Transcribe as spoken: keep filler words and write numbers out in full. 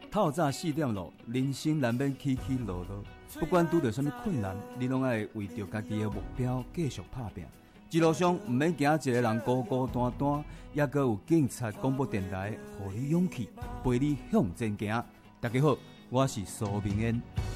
透早四点咯，人生难免起起落落，不管拄到什么困难，你拢爱为着家己的目标继续打拼。一路上唔免惊一个人孤孤单单，也阁有警察广播电台，互你勇气，陪你向前行。大家好，我是苏明恩。